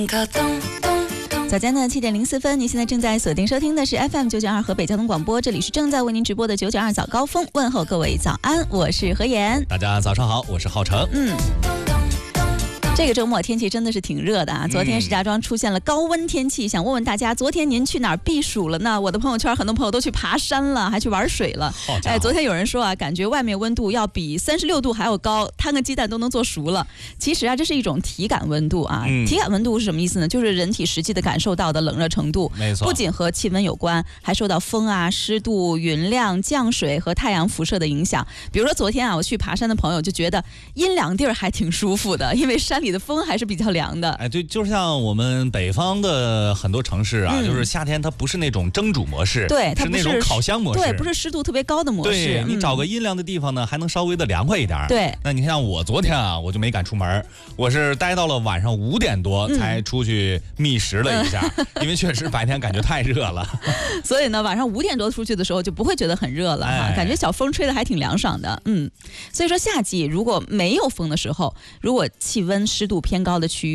早间的7点04分，您现在正在锁定收听的是 FM 992河北交通广播，这里是正在为您直播的992早高峰，问候各位早安，我是何妍。 大家早上好，我是浩成。 这个周末天气真的是挺热的啊！昨天石家庄出现了高温天气，想问问大家，昨天您去哪儿避暑了呢？我的朋友圈很多朋友都去爬山了，还去玩水了。昨天有人说啊，感觉外面温度要比36度还要高，摊个鸡蛋都能做熟了。其实啊，这是一种体感温度啊。体感温度是什么意思呢？就是人体实际的感受到的冷热程度。 没错， 不仅和气温有关，还受到风啊、湿度、云量、降水和太阳辐射的影响。比如说昨天啊，我去爬山的朋友就觉得阴凉地儿还挺舒服的，因为山里的风还是比较凉的。 对，就像我们北方的很多城市啊，就是夏天它不是那种蒸煮模式， 对，它是那种烤箱模式， 对，不是湿度特别高的模式。 对，你找个阴凉的地方呢，还能稍微的凉快一点。 对， 那你像我昨天啊，我就没敢出门，我是待到了晚上5点多才出去觅食了一下，因为确实白天感觉太热了。 所以呢，晚上5点多出去的时候就不会觉得很热了哈，感觉小风吹得还挺凉爽的。所以说夏季如果没有风的时候，如果气温湿度偏高的区域